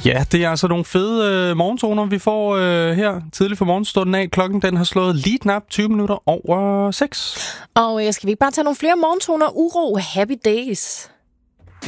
Ja, det er altså nogle fede morgentoner, vi får her tidligt for morgenstunden af. Klokken den har slået lige knap 20 minutter over 6. Og skal vi ikke bare tage nogle flere morgentoner? Uro, Happy Days.